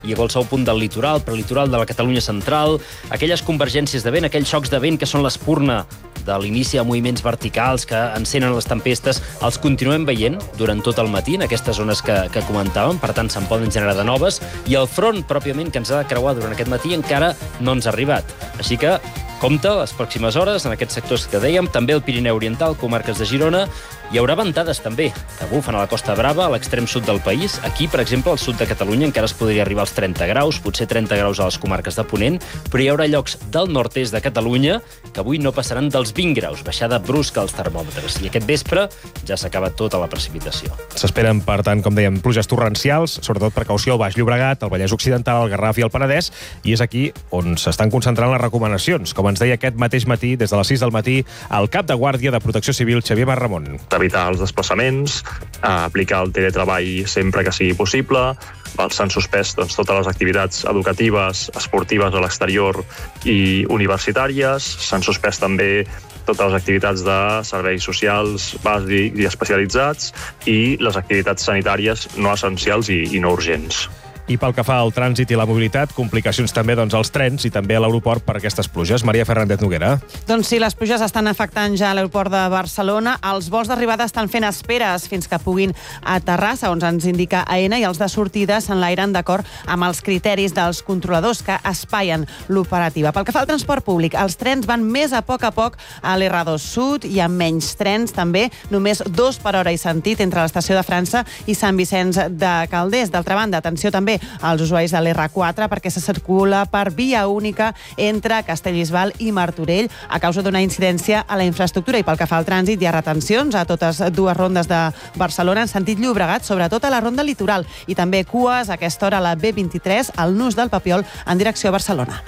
i a qualsevol punt del litoral, prelitoral de la Catalunya central, aquelles convergències de vent, aquells xocs de vent que són l'espurna de l'inici de moviments verticals que encenen les tempestes, els continuem veient durant tot el matí en aquestes zones que comentàvem, per tant se'n poden generar de noves, i el front pròpiament que ens ha de creuar durant aquest matí encara no ens ha arribat. Així que compte les pròximes hores en aquests sectors que dèiem, també el Pirineu Oriental, comarques de Girona. Hi haurà ventades també, que bufen a la Costa Brava, a l'extrem sud del país. Aquí, per exemple, al sud de Catalunya encara es podria arribar als 30 graus, potser 30 graus a les comarques de Ponent, però hi haurà llocs del nord-est de Catalunya que avui no passaran dels 20 graus, baixada brusca als termòmetres. I aquest vespre ja s'acaba tota la precipitació. S'esperen, per tant, com dèiem, pluges torrencials, sobretot precaució al Baix Llobregat, al Vallès Occidental, al Garraf i al Penedès, i és aquí on s'estan concentrant les recomanacions. Com ens deia aquest mateix matí, des de les 6 del matí, el cap de guàrdia de Protecció Civil, Xavier Marramon. Evitar els desplaçaments, aplicar el teletreball sempre que sigui possible. S'han suspès totes les activitats educatives, esportives a l'exterior i universitàries. S'han suspès també totes les activitats de serveis socials bàsics i especialitzats i les activitats sanitàries no essencials i no urgents. I pel que fa al trànsit i la mobilitat, complicacions també als trens i també a l'aeroport per aquestes pluges. Maria Fernández Noguera. Doncs sí, les pluges estan afectant ja l'aeroport de Barcelona. Els vols d'arribada estan fent esperes fins que puguin aterrar, segons ens indica AENA, i els de sortida s'enlairen d'acord amb els criteris dels controladors que espaien l'operativa. Pel que fa al transport públic, els trens van més a poc a l'R2 Sud i amb menys trens també, només 2 per hora i sentit entre l'estació de França i Sant Vicenç de Calders. D'altra banda, atenció també als usuaris de l'R4 perquè se circula per via única entre Castellbisbal i Martorell a causa d'una incidència a la infraestructura. I pel que fa al trànsit, hi ha retencions a totes dues rondes de Barcelona en sentit Llobregat, sobretot a la ronda litoral, i també cues a aquesta hora a la B23 al nus del Papiol en direcció a Barcelona.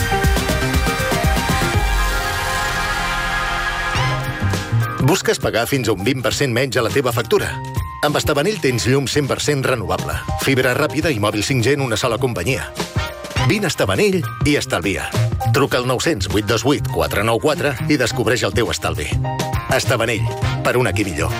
Busques pagar fins a un 20% menys a la teva factura? Amb Estabanell tens llum 100% renovable, fibra ràpida i mòbil 5G en una sola companyia. Vine a Estabanell i estalvia. Truca al 900 828 494 i descobreix el teu estalvi. Estabanell, per un aquí millor.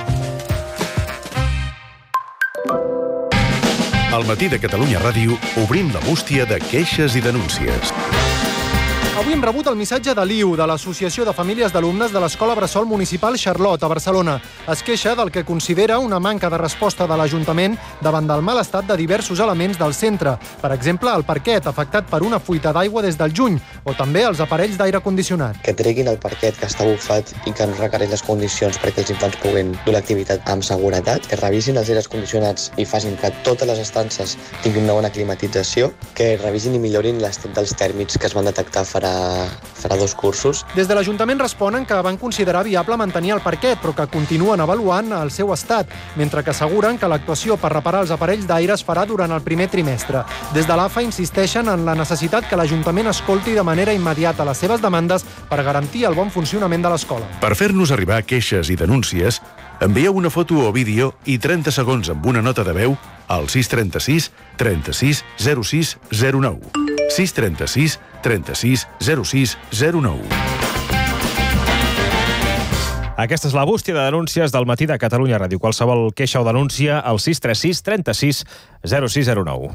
Al matí de Catalunya Ràdio obrim la bústia de queixes i denúncies. Avui hem rebut el missatge de l'IU, de l'Associació de Famílies d'Alumnes de l'Escola Bressol Municipal Charlotte, a Barcelona. Es queixa del que considera una manca de resposta de l'Ajuntament davant del mal estat de diversos elements del centre. Per exemple, el parquet, afectat per una fuita d'aigua des del juny, o també els aparells d'aire condicionat. Que treguin el parquet, que està bufat i que no requereix les condicions perquè els infants puguin dur l'activitat amb seguretat, que revisin els aires condicionats i facin que totes les estances tinguin una bona climatització, que revisin i millorin l'estat dels tèrmics que es van detectar farà 2 cursos. Des de l'Ajuntament responen que van considerar viable mantenir el parquet, però que continuen avaluant el seu estat, mentre que asseguren que l'actuació per reparar els aparells d'aire es farà durant el primer trimestre. Des de l'AFA insisteixen en la necessitat que l'Ajuntament escolti de manera immediata les seves demandes per garantir el bon funcionament de l'escola. Per fer-nos arribar queixes i denúncies, envieu una foto o vídeo i 30 segons amb una nota de veu al 636 36 06 09. 636 36 06 09. Aquesta és la bústia de denúncies del matí de Catalunya Ràdio. Qualsevol queixa o denúncia al 636 36 06 09.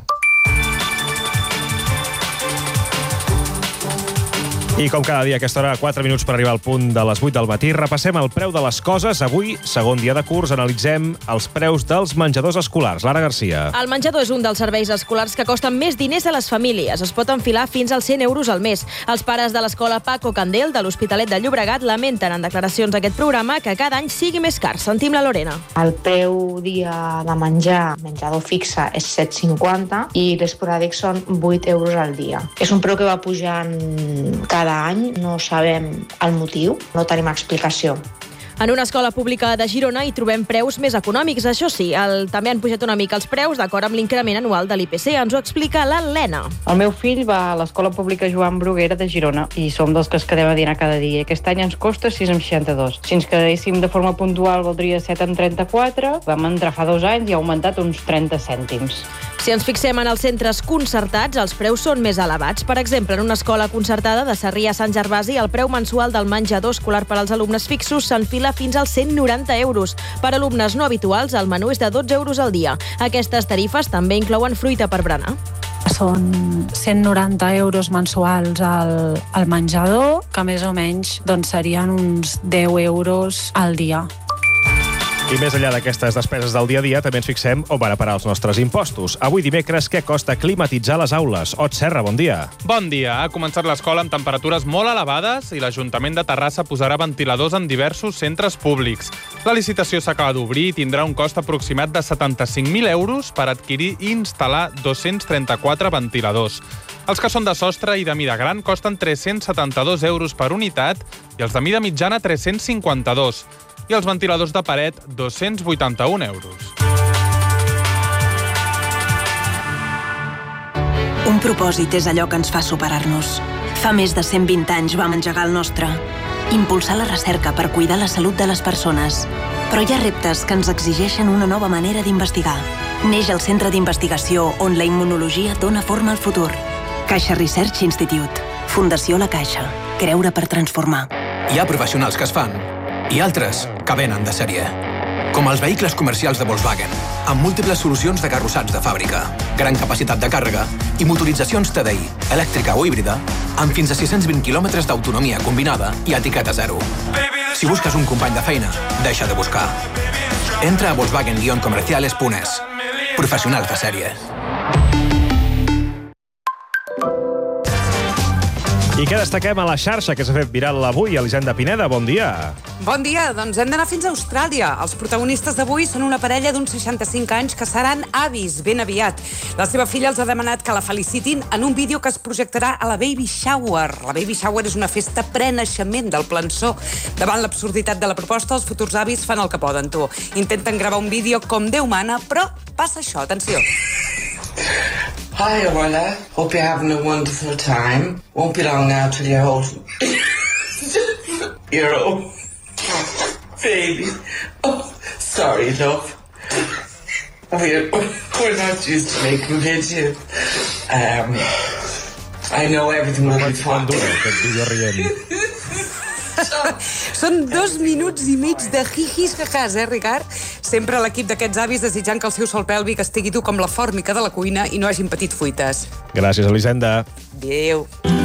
I com cada dia a aquesta hora, 4 minuts per arribar al punt de les 8 del matí, repassem el preu de les coses. Avui, segon dia de curs, analitzem els preus dels menjadors escolars. Lara Garcia. El menjador és un dels serveis escolars que costen més diners a les famílies. Es pot enfilar fins als 100 euros al mes. Els pares de l'escola Paco Candel, de l'Hospitalet de Llobregat, lamenten en declaracions a aquest programa que cada any sigui més car. Sentim la Lorena. El preu dia de menjador fixe, és 7,50 i l'esporàdic són 8 euros al dia. És un preu que va pujant cada any, no sabem el motiu, no tenim explicació. En una escola pública de Girona hi trobem preus més econòmics. Això sí, també han pujat una mica els preus d'acord amb l'increment anual de l'IPC. Ens ho explica la Lena. El meu fill va a l'escola pública Joan Bruguera de Girona i som dels que es quedem a dinar cada dia. Aquest any ens costa 6,62. Si ens quedéssim de forma puntual valdria 7,34. Vam entrar fa 2 anys i ha augmentat uns 30 cèntims. Si ens fixem en els centres concertats, els preus són més elevats. Per exemple, en una escola concertada de Sarrià a Sant Gervasi, el preu mensual del menjador escolar per als alumnes fixos s'enfila fins als 190 euros. Per alumnes no habituals, el menú és de 12 euros al dia. Aquestes tarifes també inclouen fruita per berenar. Es són 190 euros mensuals al menjador, que més o menys serien uns 10 euros al dia. I més enllà d'aquestes despeses del dia a dia, també ens fixem on van a parar els nostres impostos. Avui dimecres, què costa climatitzar les aules? Ot Serra, bon dia. Bon dia. Ha començat l'escola amb temperatures molt elevades i l'Ajuntament de Terrassa posarà ventiladors en diversos centres públics. La licitació s'acaba d'obrir i tindrà un cost aproximat de 75.000 euros per adquirir i instal·lar 234 ventiladors. Els que són de sostre i de mida gran costen 372 euros per unitat i els de mida mitjana 352. I els ventiladors de paret, 281 euros. Un propòsit és allò que ens fa superar-nos. Fa més de 120 anys vam engegar el nostre. Impulsar la recerca per cuidar la salut de les persones. Però hi ha reptes que ens exigeixen una nova manera d'investigar. Neix el Centre d'Investigació on la immunologia dona forma al futur. Caixa Research Institute. Fundació La Caixa. Creure per transformar. Hi ha professionals que es fan i altres que venen de sèrie. Com els vehicles comercials de Volkswagen, amb múltiples solucions de carrossats de fàbrica, gran capacitat de càrrega i motoritzacions TDI, elèctrica o híbrida, amb fins a 620 quilòmetres d'autonomia combinada i etiqueta zero. Si busques un company de feina, deixa de buscar. Entra a Volkswagen-comerciales.es. Professionals de sèrie. I què destaquem a la xarxa que s'ha fet viral avui? Elisenda Pineda, bon dia. Bon dia, doncs hem d'anar fins a Austràlia. Els protagonistes d'avui són una parella d'uns 65 anys que seran avis ben aviat. La seva filla els ha demanat que la felicitin en un vídeo que es projectarà a la Baby Shower. La Baby Shower és una festa pre-naixement del plançó. Davant l'absurditat de la proposta, els futurs avis fan el que poden, tu. Intenten gravar un vídeo com Déu mana, però passa això, atenció. Hi, Abuela. Hope you're having a wonderful time. Won't be long now till you're old. You're old. Baby. Oh, sorry, love. We're not used to making videos. I know everything will be fine. Són 2 minuts i mig de jijis jajàs, Ricard? Sempre l'equip d'aquests avis desitjant que el seu sòl pèlvic estigui dur com la fòrmica de la cuina i no hagin patit fuites. Gràcies, Elisenda. Adéu.